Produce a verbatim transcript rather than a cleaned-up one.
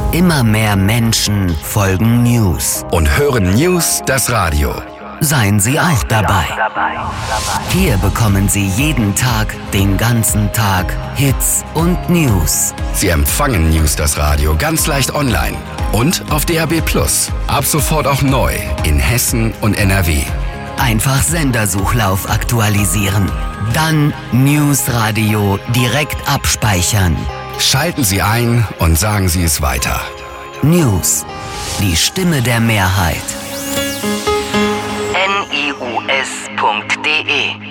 Immer mehr Menschen folgen News. Und hören News das Radio. Seien Sie auch dabei. Hier bekommen Sie jeden Tag, den ganzen Tag, Hits und News. Sie empfangen News das Radio ganz leicht online und auf D A B plus. Ab sofort auch neu in Hessen und N R W. Einfach Sendersuchlauf aktualisieren. Dann News Radio direkt abspeichern. Schalten Sie ein und sagen Sie es weiter. News, die Stimme der Mehrheit. N I U S punkt D E